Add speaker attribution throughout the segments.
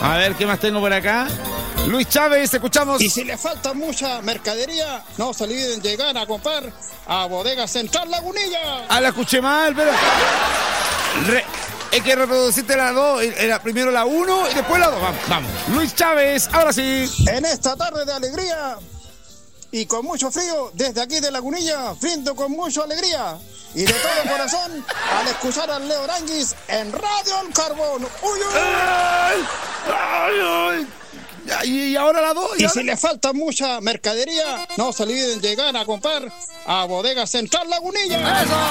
Speaker 1: A ver, ¿qué más tengo por acá? Luis Chávez, escuchamos.
Speaker 2: Y si le falta mucha mercadería, no se olviden llegar a comprar a Bodega Central Lagunilla.
Speaker 1: Ah, la escuché mal, pero... Es que reproduciste la 2, primero la 1 y después la 2. Vamos. Luis Chávez, ahora sí.
Speaker 2: En esta tarde de alegría y con mucho frío, desde aquí de Lagunilla, brindo con mucha alegría y de todo corazón al escuchar al Leo Aranguis en Radio El Carbón. ¡Uy,
Speaker 1: uy! Y ahora la 2.
Speaker 2: Y si le falta mucha mercadería, no se olviden llegar a comprar a Bodega Central Lagunilla.
Speaker 1: ¡Eso!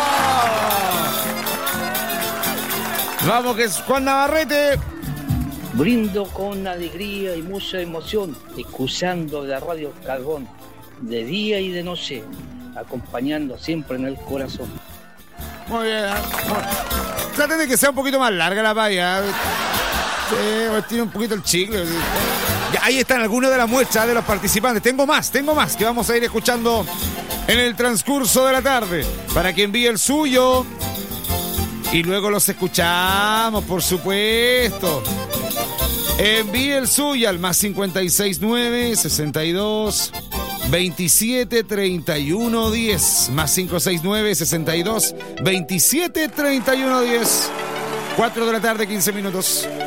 Speaker 1: Vamos, que es Juan Navarrete.
Speaker 3: Brindo con alegría y mucha emoción, escuchando la Radio Carbón, de día y de noche, acompañando siempre en el corazón.
Speaker 1: Muy bien. Traten de que sea un poquito más larga la paya. Tiene un poquito el chicle. Ya, ahí están algunas de las muestras de los participantes. Tengo más que vamos a ir escuchando en el transcurso de la tarde. Para que envíe el suyo. Y luego los escuchamos, por supuesto. Envíe el suyo al más 569 62 27 31 10. Más 569 62 27 31 10. 4 de la tarde, 15 minutos.